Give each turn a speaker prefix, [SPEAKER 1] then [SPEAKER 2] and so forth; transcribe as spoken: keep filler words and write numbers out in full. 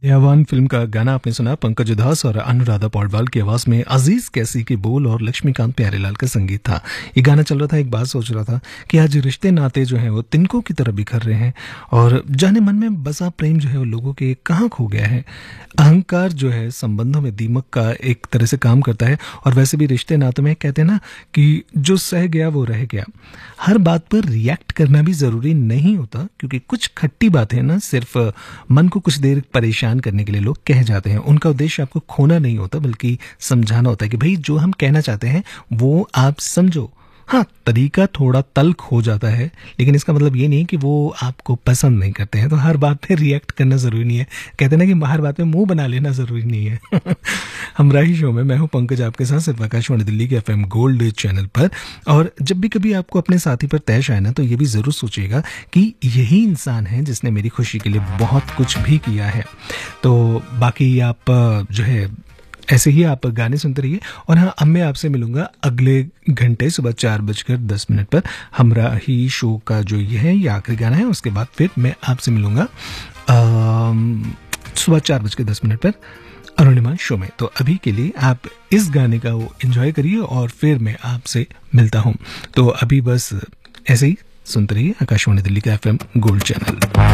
[SPEAKER 1] दयावान फिल्म का गाना आपने सुना, पंकज उधास और अनुराधा पौडवाल की आवाज में अजीज कैसी के बोल और लक्ष्मीकांत प्यारेलाल का संगीत था। ये गाना चल रहा था, एक बात सोच रहा था कि आज रिश्ते नाते जो हैं वो तिनकों की तरह बिखर रहे हैं और जाने मन में बसा प्रेम जो है वो लोगों के कहाँ खो गया है। अहंकार जो है संबंधों में दीमक का एक तरह से काम करता है और वैसे भी रिश्ते नातों में कहते हैं ना कि जो सह गया वो रह गया। हर बात पर रिएक्ट करना भी जरूरी नहीं होता, क्योंकि कुछ खट्टी बातें ना सिर्फ मन को कुछ देर परेशान करने के लिए लोग कह जाते हैं। उनका उद्देश्य आपको खोना नहीं होता बल्कि समझाना होता है कि भाई जो हम कहना चाहते हैं वो आप समझो। हाँ, तरीका थोड़ा तल्ख हो जाता है, लेकिन इसका मतलब ये नहीं कि वो आपको पसंद नहीं करते हैं। तो हर बात पे रिएक्ट करना जरूरी नहीं है। कहते हैं ना कि हर बात पे मुंह बना लेना जरूरी नहीं है। हमराही शो में मैं हूं पंकज, आपके साथ सिर्फ आकाशवाणी दिल्ली के एफएम गोल्ड चैनल पर। और जब भी कभी आपको अपने साथी पर तैश आए ना, तो ये भी जरूर सोचिएगा कि यही इंसान है जिसने मेरी खुशी के लिए बहुत कुछ भी किया है। तो बाकी आप जो है ऐसे ही आप गाने सुनते रहिए। और हाँ, अब मैं आपसे मिलूंगा अगले घंटे सुबह चार बजकर दस मिनट पर। हमरा ही शो का जो ये है ये आखिरी गाना है, उसके बाद फिर मैं आपसे मिलूंगा सुबह चार बजकर दस मिनट पर अरुणिमा शो में। तो अभी के लिए आप इस गाने का वो एंजॉय करिए और फिर मैं आपसे मिलता हूँ। तो अभी बस ऐसे ही सुनते रहिए आकाशवाणी दिल्ली का एफएम गोल्ड चैनल।